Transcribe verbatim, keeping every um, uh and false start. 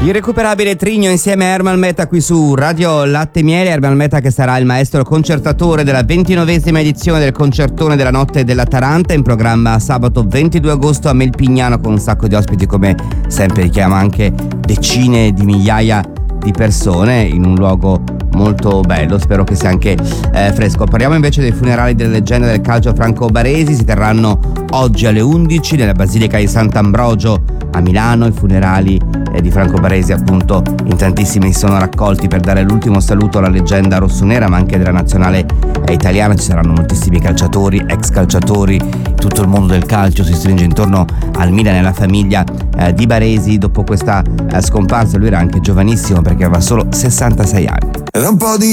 Irrecuperabile Trigno insieme a Ermal Meta qui su Radio Latte e Miele. Ermal Meta che sarà il maestro concertatore della ventinovesima edizione del Concertone della Notte della Taranta, in programma sabato ventidue agosto a Melpignano, con un sacco di ospiti come sempre, richiama anche decine di migliaia di persone in un luogo molto bello, spero che sia anche eh, fresco. Parliamo invece dei funerali delle leggende del calcio Franco Baresi. Si terranno oggi alle undici nella Basilica di Sant'Ambrogio a Milano. I funerali eh, di Franco Baresi, appunto, in tantissimi si sono raccolti per dare l'ultimo saluto alla leggenda rossonera, ma anche della nazionale eh, italiana. Ci saranno moltissimi calciatori, ex calciatori, tutto il mondo del calcio si stringe intorno al Milan e alla famiglia eh, di Baresi dopo questa eh, scomparsa. Lui era anche giovanissimo perché aveva solo sessantasei anni. Era un po' di